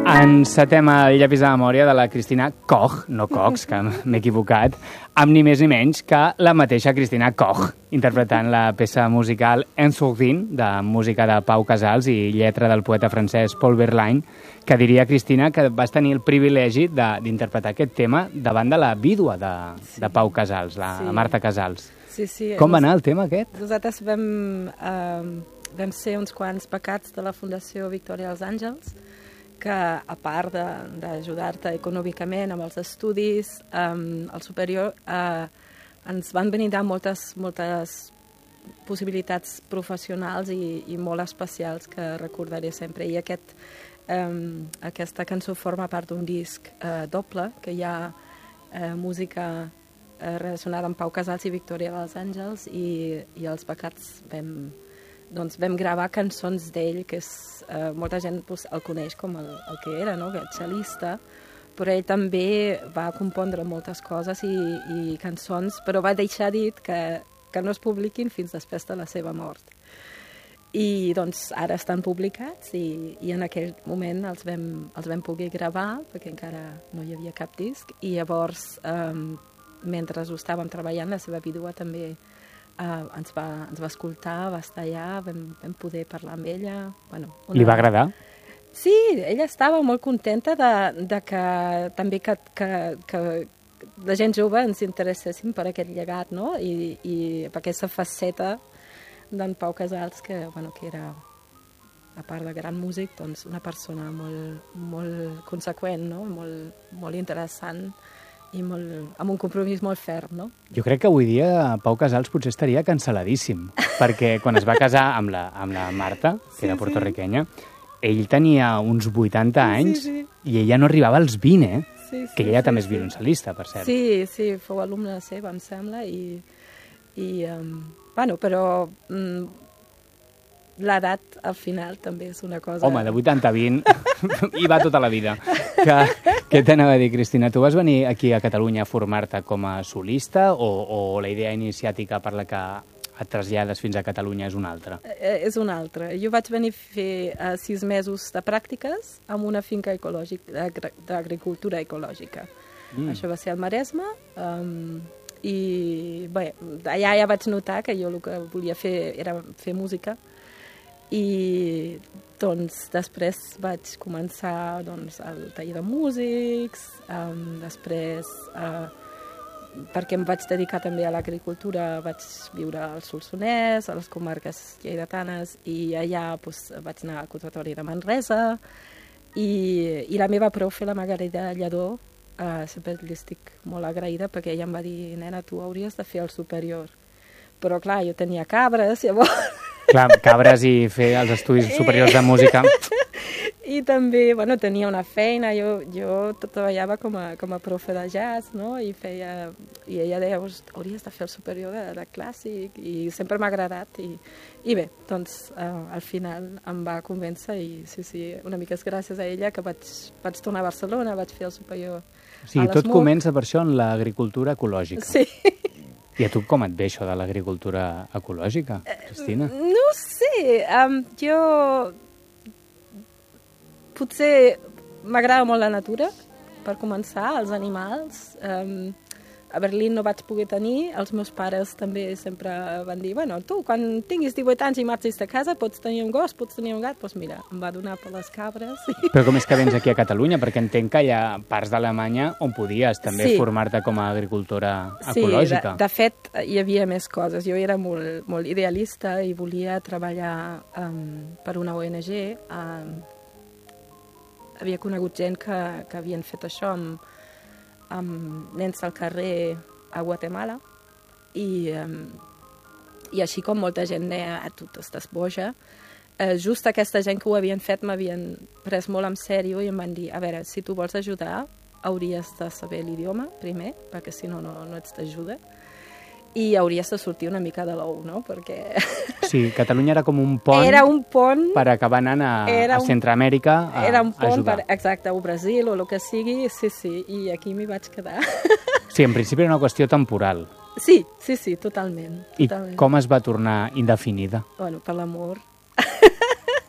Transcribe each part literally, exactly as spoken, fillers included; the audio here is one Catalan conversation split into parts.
Encetem el llapis de memòria de la Cristina Koch, no Cox, que m'he equivocat, amb ni més ni menys que la mateixa Cristina Koch, interpretant la peça musical En Sourdine, de música de Pau Casals i lletra del poeta francès Paul Verlaine, que diria, Cristina, que vas tenir el privilegi d'interpretar aquest tema davant de la vídua de, Sí. de Pau Casals, la Sí. Marta Casals. Sí, sí. Com va Nos- anar el tema aquest? Nosaltres vam, eh, vam ser uns quants becats de la Fundació Victòria dels Àngels, que a part de- d'ajudar-te econòmicament amb els estudis, eh, al superior, eh, ens van brindar moltes, moltes possibilitats professionals i, i molt especials que recordaré sempre. I aquest, eh, aquesta cançó forma part d'un disc eh, doble, que hi ha eh, música eh, relacionada amb Pau Casals i Victòria dels Àngels, i, i els becats vam, doncs vam gravar cançons d'ell, que és, eh, molta gent pues, el coneix com el, el que era, no? Aquest cel·lista, però ell també va compondre moltes coses i, i cançons, però va deixar dit que, que no es publiquin fins després de la seva mort. I doncs ara estan publicats i, i en aquell moment els vam, els vam poder gravar, perquè encara no hi havia cap disc, i llavors, eh, mentre ho estàvem treballant, la seva vídua també Uh, ens, va, ens va escoltar, va estar allà, vam, vam poder parlar amb ella. Bueno, una... Li va agradar? Sí, ella estava molt contenta de, de que també que, que, que la gent jove ens interesséssim per aquest llegat, no? I, i per aquesta faceta d'en Pau Casals, que, bueno, que era, a part de gran músic, doncs una persona molt, molt conseqüent, no? Molt, molt interessant i molt, amb un compromís molt ferm, no? Jo crec que avui dia Pau Casals potser estaria cancel·ladíssim, perquè quan es va casar amb la, amb la Marta, que Sí, era sí. portorriquenya, ell tenia uns vuitanta anys Sí, sí. i ella no arribava als vint, eh? Sí, sí, Que ella sí, també és sí. violoncel·lista, per cert. Sí, sí, fou alumne seva, em sembla, i, i um, bueno, però um, l'edat, al final, també és una cosa... Home, de vuitanta a vint hi va tota la vida. Que, què t'anava a dir, Cristina? Tu vas venir aquí a Catalunya a formar-te com a solista o, o la idea iniciàtica per la que et trasllades fins a Catalunya és una altra? Eh, és una altra. Jo vaig venir a fer uh, sis mesos de pràctiques en una finca ecològica, d'agri- d'agricultura ecològica. Mm. Això va ser al Maresme, um, i bé, allà ja vaig notar que jo el que volia fer era fer música, i doncs després vaig començar doncs, el taller de músics, um, després uh, perquè em vaig dedicar també a l'agricultura, vaig viure al Solsonès, a les comarques lleidatanes, i allà doncs, vaig anar al Conservatori de Manresa, i, i la meva profe, la Margarida Lledó, uh, sempre li estic molt agraïda, perquè ella em va dir, nena, tu hauries de fer el superior. Però clar, jo tenia cabres, llavors... Clar, cabres i fer els estudis superiors de música. I també, bueno, tenia una feina, jo, jo treballava com a, com a profe de jazz, no? I feia, i ella deia, hauries de fer el superior de, de clàssic, i sempre m'ha agradat, i, i bé, doncs uh, al final em va convèncer, i sí, sí, una mica és gràcies a ella que vaig, vaig tornar a Barcelona, vaig fer el superior O sigui, a tot l'ESMUC. comença per això en l'agricultura ecològica. Sí. I a tu com et ve això de l'agricultura ecològica, Cristina? No ho sé, um, jo potser m'agrada molt la natura, per començar, els animals. Um, a Berlín no vaig poder tenir, els meus pares també sempre van dir, bueno, tu, quan tinguis divuit anys i marxis de casa, pots tenir un gos, pots tenir un gat, doncs mira, em va donar per les cabres. I... Però com és que vens aquí a Catalunya? Perquè entenc que hi ha parts d'Alemanya on podies també Sí. formar-te com a agricultora Sí, ecològica. de, de fet, hi havia més coses. Jo era molt, molt idealista i volia treballar um, per una O N G. Um, havia conegut gent que, que havien fet això amb, amb nens al carrer a Guatemala, i, um, i així com molta gent deia, ah, tu estàs boja, eh, just aquesta gent que ho havien fet m'havien pres molt en sèrio i em van dir, a veure, si tu vols ajudar, hauries de saber l'idioma, primer, perquè si no, no, no ets d'ajuda, i hauries de sortir una mica de l'ou, no? Perquè Sí, Catalunya era com un pont, era un pont, per acabar anant a, Era a un- Centroamèrica a, era un a pont ajudar. per, exacte, o Brasil o el que sigui, sí, sí, i aquí m'hi vaig quedar. Sí, en principi era una qüestió temporal. Sí, sí, sí, totalment. I totalment. com es va tornar indefinida? Bueno, per l'amor.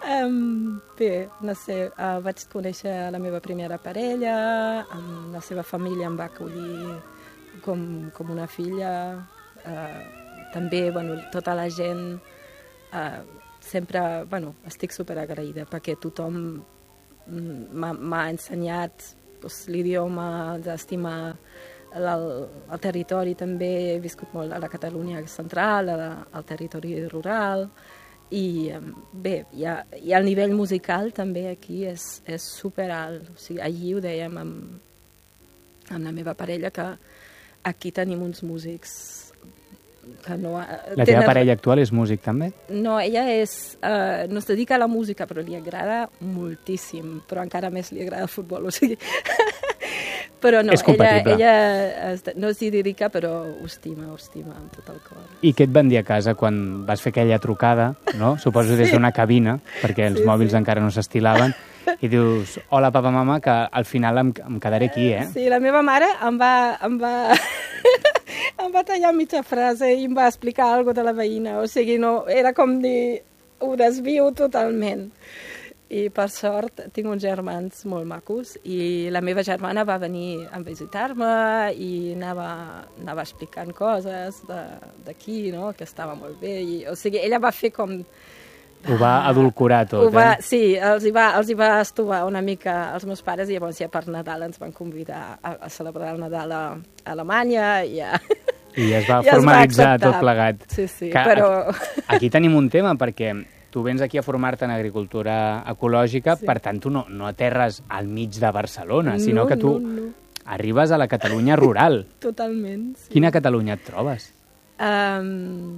Um, bé, no sé, uh, vaig conèixer la meva primera parella, um, la seva família em va acollir com, com una filla, uh, també, bueno, tota la gent, uh, sempre, bueno, estic superagraïda perquè tothom m'ha ensenyat pues, l'idioma, d'estimar el, el territori també, he viscut molt a la Catalunya central, a la, al territori rural, i bé, i, a, i el nivell musical també aquí és, és superalt. O sigui, allí ho dèiem amb, amb la meva parella, que aquí tenim uns músics que no... La teva tenen... parella actual és músic també? No, ella és, uh, no es dedica a la música, però li agrada moltíssim, però encara més li agrada el futbol, o sigui... Però no, ella, ella no s'hi dedica, però ho estima, ho estima amb tot el cor. I què et van dir a casa quan vas fer aquella trucada, no? Suposo des d'una cabina, perquè els sí, mòbils sí. encara no s'estilaven, i dius, hola, papa, mama, que al final em, em quedaré aquí, eh? Sí, la meva mare em va... Em va... em va tallar mitja frase i em va explicar alguna cosa de la veïna, o sigui, no, era com dir, ho desvio totalment. I per sort tinc uns germans molt macos i la meva germana va venir a visitar-me i anava, anava explicant coses d'aquí, no? Que estava molt bé. I, o sigui, ella va fer com... Ho va adulcorar tot, va, eh? Sí, els hi, va, els hi va estovar una mica als meus pares i llavors ja per Nadal ens van convidar a, a celebrar el Nadal a, a Alemanya i ja... I es va ja formalitzar tot plegat. Sí, sí, que però... Aquí tenim un tema, perquè tu vens aquí a formar-te en agricultura ecològica, sí. Per tant, tu no, no aterres al mig de Barcelona, sinó no, que tu no, no. arribes a la Catalunya rural. Totalment, sí. Quina Catalunya et trobes? Um,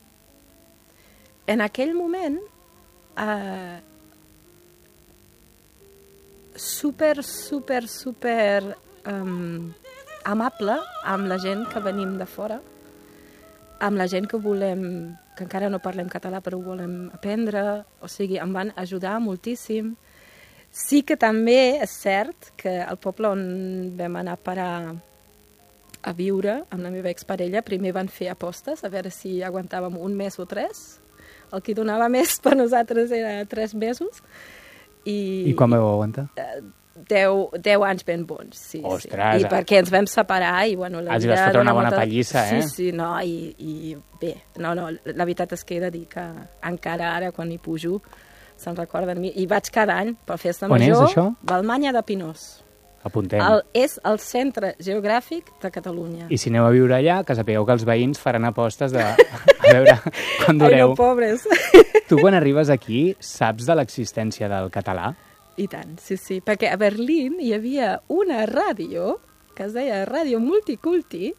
en aquell moment, uh, super, super, super um, amable amb la gent que venim de fora, amb la gent que volem, que encara no parlem català però ho volem aprendre, o sigui, em van ajudar moltíssim. Sí que també és cert que al poble on vam anar a parar a viure amb la meva exparella, primer van fer apostes a veure si aguantàvem un mes o tres. El que donava més per nosaltres era tres mesos. I, I quan vau aguantar? Deu, deu anys ben bons, sí. Ostres! Sí. I perquè ens vam separar i, bueno... La Els vas fotre una bona molta... pallissa, eh? Sí, sí, no, i, i bé, no, no, la veritat és que he de dir que encara ara, quan hi pujo, se'n recorden de mi. I vaig cada any per festa major... On és, això? Balmanya de Pinós. Apuntem. El, és el centre geogràfic de Catalunya. I si aneu a viure allà, que sapigueu que els veïns faran apostes de... A veure quan dureu. Ai, no, pobres. Tu, quan arribes aquí, saps de l'existència del català? I tant, sí, sí, perquè a Berlín hi havia una ràdio que es deia Ràdio Multiculti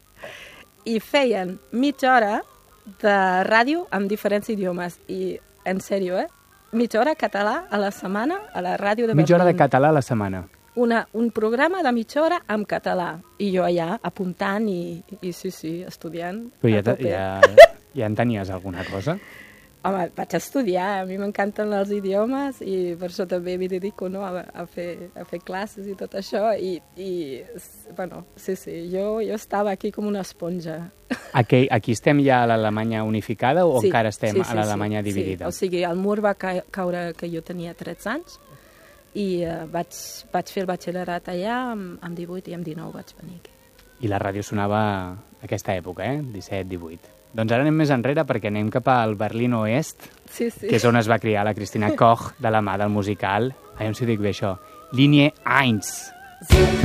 i feien mitja hora de ràdio amb diferents idiomes. I, en sèrio, eh? Mitja hora català a la setmana a la ràdio de Berlín. Mitja hora de català a la setmana. Una, un programa de mitja hora amb català. I jo allà apuntant i, i sí, sí, estudiant. Però ja, ja, ja en tenies alguna cosa? Home, vaig estudiar, a mi m'encanten els idiomes i per això també m'hi dedico, no, a, a, fer, a fer classes i tot això i, i bueno, sí, sí, jo, jo estava aquí com una esponja. Aquí, aquí estem ja a l'Alemanya unificada o sí, encara estem sí, sí, a l'Alemanya sí, dividida? Sí, o sigui, el mur va ca caure que jo tenia tretze anys i uh, vaig, vaig fer el batxillerat allà amb, amb divuit i amb dinou vaig venir aquí. I la ràdio sonava a aquesta època, eh? disset, divuit. Doncs ara anem més enrere perquè anem cap al Berlín Oest, sí, sí. que és on es va criar la Christina Koch de la mà del musical, aviam si ho dic bé això, Linie eins. Sí.